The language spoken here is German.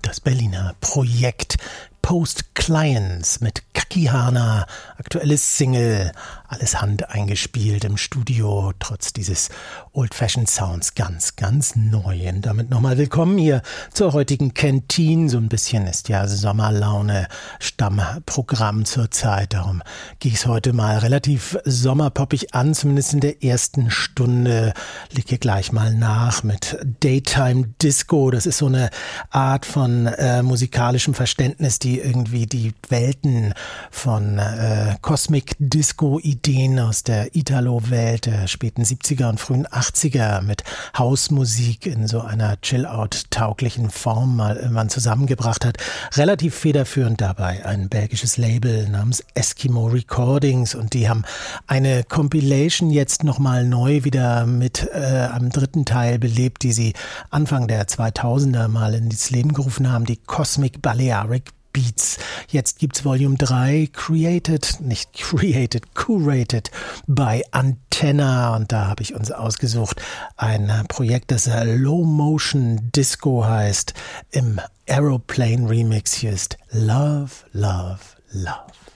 das Berliner Projekt Post Clients mit Kakihana, aktuelles Single, alles handeingespielt im Studio, trotz dieses Old-Fashioned Sounds ganz, ganz neu. Und damit nochmal willkommen hier zur heutigen Canteen. So ein bisschen ist ja Sommerlaune Stammprogramm zurzeit, darum gehe ich es heute mal relativ sommerpoppig an, zumindest in der ersten Stunde. Leg hier gleich mal nach mit Daytime Disco. Das ist so eine Art von musikalischem Verständnis, die irgendwie die Welten von Cosmic Disco-Ideen aus der Italo-Welt der späten 70er und frühen 80er mit Hausmusik in so einer Chill-Out-tauglichen Form mal irgendwann zusammengebracht hat. Relativ federführend dabei ein belgisches Label namens Eskimo Recordings, und die haben eine Compilation jetzt nochmal neu wieder mit am dritten Teil belebt, die sie Anfang der 2000er mal ins Leben gerufen haben, die Cosmic Balearic Beats. Jetzt gibt's Volume 3, curated by Antenna, und da habe ich uns ausgesucht ein Projekt, das Low Motion Disco heißt, im Aeroplane Remix. Hier ist Love, Love, Love.